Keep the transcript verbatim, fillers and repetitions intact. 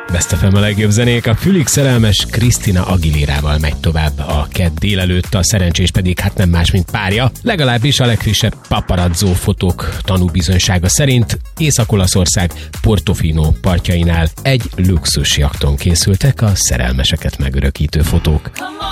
Best ef em a legjobb zenék, a fülig szerelmes Christina Aguilérával megy tovább a kedd délelőtt, a szerencsés pedig hát nem más, mint párja. Legalábbis a legfrissebb paparazzó fotók tanúbizonysága szerint Észak-Olaszország Portofino partjainál egy luxus jachton készültek a szerelmeseket megörökítő fotók.